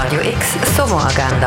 Radio X Sommeragenda.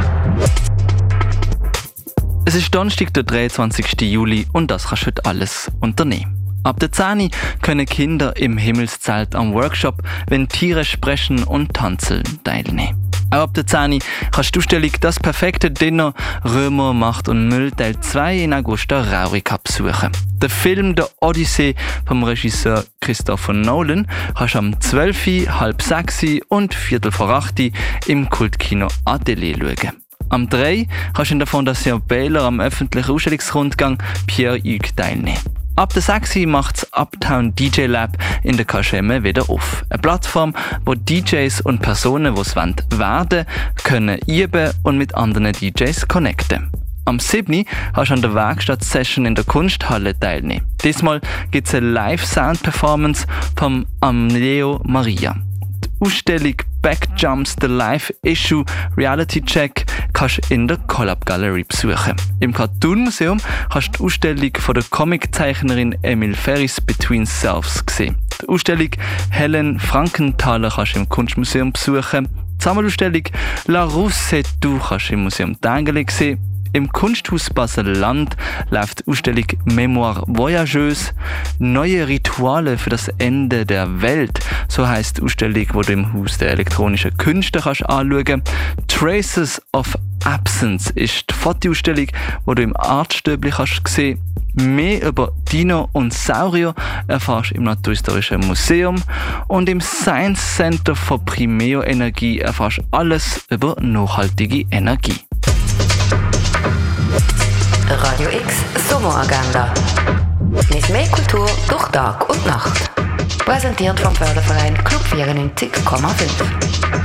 Es ist Donnerstag, der 23. Juli und das kannst du heute alles unternehmen. Ab der 10 Uhr können Kinder im Himmelszelt am Workshop «Wenn Tiere sprechen und tanzen» teilnehmen. Auch ab der 10 Uhr kannst du die Ausstellung «Das perfekte Dinner Römer, Macht und Müll» Teil 2 in Augusta Raurica besuchen. Der Film «Der Odyssee» vom Regisseur Christopher Nolan kannst du am 12 Uhr, halb 6 Uhr und 7:45 Uhr im Kultkino Atelier schauen. Am 3 kannst du in der Fondation Baylor am öffentlichen Ausstellungsrundgang Pierre-Hugues teilnehmen. Ab der 6 Uhr macht das Uptown DJ Lab in der Kaschemme wieder auf. Eine Plattform, wo DJs und Personen, die es werden können üben und mit anderen DJs connecten. Am 7 kannst du an der Werkstatt-Session in der Kunsthalle teilnehmen. Diesmal gibt es eine Live-Sound-Performance vom Amleo Maria. Die Ausstellung Backjumps The Live Issue Reality Check kannst du in der Collab Gallery besuchen. Im Cartoon Museum kannst du die Ausstellung von der Comiczeichnerin Emil Ferris Between Selves sehen. Die Ausstellung Helen Frankenthaler kannst du im Kunstmuseum besuchen. Die Sammelausstellung La Rousse et tout kannst du im Museum Tengeli sehen. Im Kunsthaus Basel-Land läuft die Ausstellung Mémoire Voyageuse. Neue Rituale für das Ende der Welt. So heisst die Ausstellung, die du im Haus der elektronischen Künste kannst anschauen. Traces of Absence ist die Fotoausstellung, die du im Artstöbli kannst sehen. Mehr über Dino und Saurier erfährst du im Naturhistorischen Museum. Und im Science Center für Primeo Energie erfährst du alles über nachhaltige Energie. Radio X Sommeragenda. Mit mehr Kultur durch Tag und Nacht. Präsentiert vom Förderverein Club 94,5.